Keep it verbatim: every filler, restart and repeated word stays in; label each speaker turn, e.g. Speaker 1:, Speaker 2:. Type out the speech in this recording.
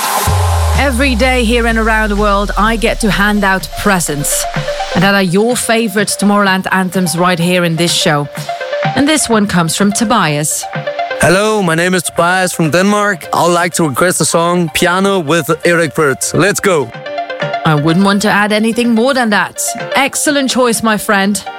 Speaker 1: Every day here and around the world, I get to hand out presents. And that are your favorite Tomorrowland anthems right here in this show. And this one comes from Tobias.
Speaker 2: Hello, my name is Tobias from Denmark. I would like to request the song Piano with Eric Burd's. Let's go.
Speaker 1: I wouldn't want to add anything more than that. Excellent choice, my friend.